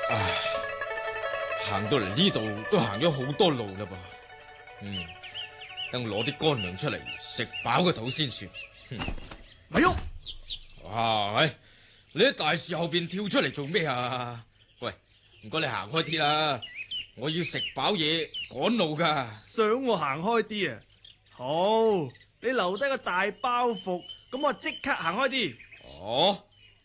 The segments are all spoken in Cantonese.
唉，行到嚟呢度都行咗好多路啦噃。等攞啲乾糧出嚟食飽個肚先算。 咪喐！ 哇，你喺大樹後邊跳出嚟做咩啊？喂，唔該你行開啲啦，我要食飽嘢趕路噶。 想我行開啲啊？好，你留低個大包袱，咁我即刻行開啲。 哦，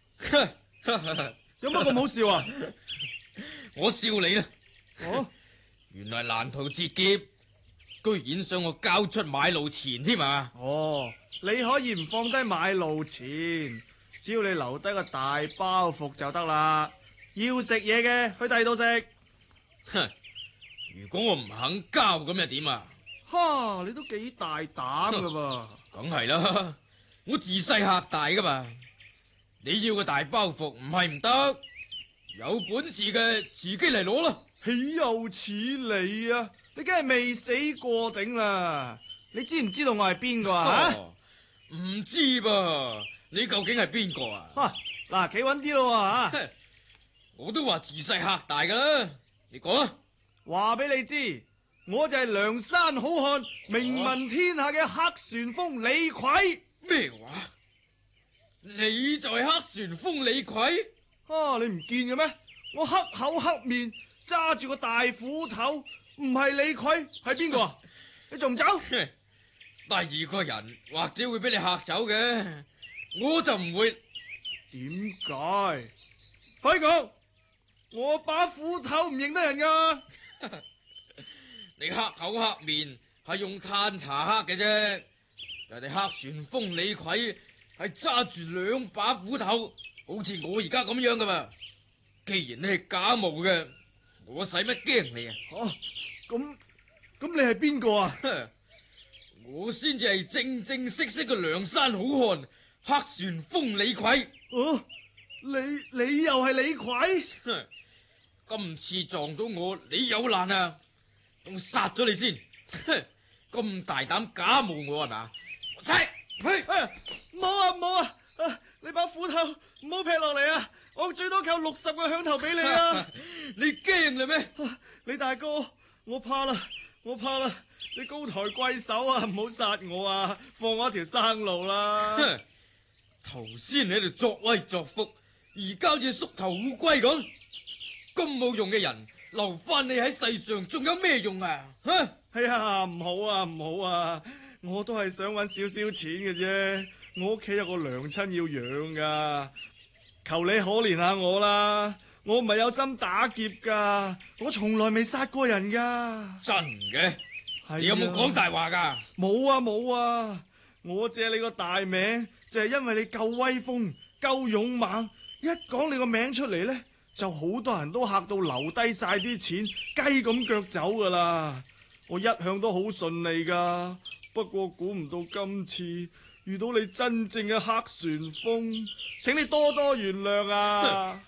有乜咁好笑啊？ 我笑你啦。 哦， 原來難逃劫，居然想我交出買路錢添啊！ 哦，你可以唔放低買路錢，只要你留低個大包袱就得啦。要食嘢嘅去第二度食。 哼，如果我唔肯交咁又點啊？ 哈，你都幾大膽噶噃！ 梗係啦，我自細嚇大噶嘛。你要個大包袱唔係唔得，有本事嘅自己嚟攞啦。 豈有此理啊！你梗係未死過頂啦！你知唔知道我係邊個啊？ 唔知噃，你究竟係邊個啊？ 嗱，企穩啲咯吓！ 我都話自細嚇大噶啦，你講啊！ 話俾你知，我就係梁山好漢，名聞天下嘅黑旋風李逵。 咩話？你就係黑旋風李逵？ 你唔見嘅咩？我黑口黑面，揸住個大斧頭，唔係李逵係邊個啊？你仲唔走？ 第二個人或者會俾你嚇走嘅，我就唔會。 點解？快講！我把斧頭唔認得人噶。 你黑口黑面係用炭茶黑嘅啫，人哋黑旋風李逵係揸住兩把斧頭，好似我而家咁樣噶嘛。既然你係假冒嘅，我使乜驚你啊？ 咁你係邊個啊？ 我先至係正正式式嘅梁山好漢黑旋風李逵。 你又係李逵？ 今次撞到我，你有難啊！我殺咗你先。咁大膽假冒我係嘛？我切！ 唔好啊！你把斧頭唔好劈落嚟啊！我最多扣60個響頭俾你啊！ 你驚啦咩？ 李大哥，我怕啦！你高抬貴手啊，唔好殺我啊，放我一條生路啦！ 頭先你喺度作威作福，而家好似縮頭烏龜咁，咁冇用嘅人留翻你喺世上，仲有咩用啊？ 係啊，唔好啊！我都係想搵少少錢嘅啫，我屋企有個娘親要養噶，求你可憐下我啦！我唔係有心打劫噶，我從來未殺過人噶。 真嘅？你有冇講大話噶？ 冇啊！我借你個大名就係因為你夠威風、夠勇猛，一講你個名出嚟呢，就好多人都嚇到留低晒啲錢，雞咁腳走噶啦！我一向都好順利噶，不過估唔到今次遇到你真正嘅黑旋風，請你多多原諒啊！